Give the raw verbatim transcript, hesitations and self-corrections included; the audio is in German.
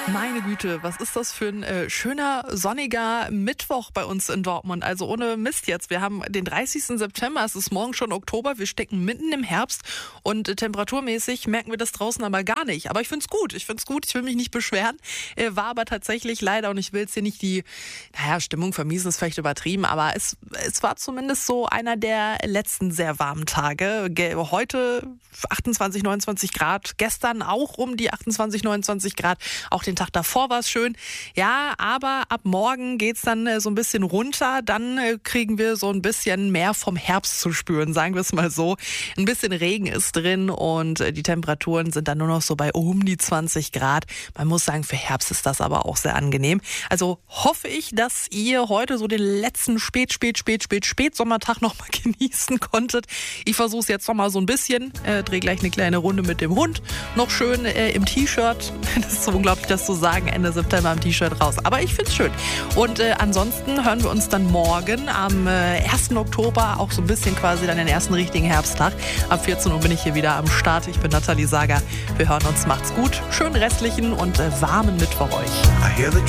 Meine Güte, was ist das für ein äh, schöner, sonniger Mittwoch bei uns in Dortmund. Also ohne Mist jetzt. Wir haben den dreißigsten September, es ist morgen schon Oktober. Wir stecken mitten im Herbst und äh, temperaturmäßig merken wir das draußen aber gar nicht. Aber ich find's gut, ich find's gut, ich will mich nicht beschweren. Äh, war aber tatsächlich leider, und ich will jetzt hier nicht die, naja, Stimmung vermiesen, ist vielleicht übertrieben, aber es, es war zumindest so einer der letzten sehr warmen Tage. Ge- heute achtundzwanzig, neunundzwanzig Grad, gestern auch um die achtundzwanzig, neunundzwanzig Grad. Auch den Tag davor war es schön. Ja, aber ab morgen geht's dann äh, so ein bisschen runter. Dann äh, kriegen wir so ein bisschen mehr vom Herbst zu spüren, sagen wir es mal so. Ein bisschen Regen ist drin und äh, die Temperaturen sind dann nur noch so bei um die zwanzig Grad. Man muss sagen, für Herbst ist das aber auch sehr angenehm. Also hoffe ich, dass ihr heute so den letzten spät, spät, spät, spät, spät Sommertag noch mal genießen konntet. Ich versuche es jetzt noch mal so ein bisschen. Äh, drehe gleich eine kleine Runde mit dem Hund. Noch schön äh, im T-Shirt. Das ist so unglaublich, das zu sagen, Ende September im T-Shirt raus. Aber ich find's schön. Und äh, ansonsten hören wir uns dann morgen am äh, ersten Oktober, auch so ein bisschen quasi dann den ersten richtigen Herbsttag. Ab vierzehn Uhr bin ich hier wieder am Start. Ich bin Nathalie Sager. Wir hören uns, macht's gut. Schönen restlichen und äh, warmen Mittwoch euch.